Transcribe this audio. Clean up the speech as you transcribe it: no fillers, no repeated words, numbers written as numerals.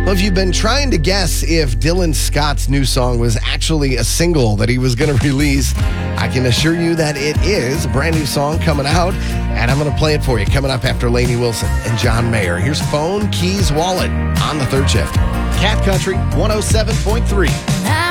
Well, if you've been trying to guess if Dylan Scott's new song was actually a single that he was going to release, I can assure you that it is a brand new song coming out, and I'm going to play it for you coming up after Lainey Wilson and John Mayer. Here's Phone Keys Wallet on the third shift. Cat Country 107.3.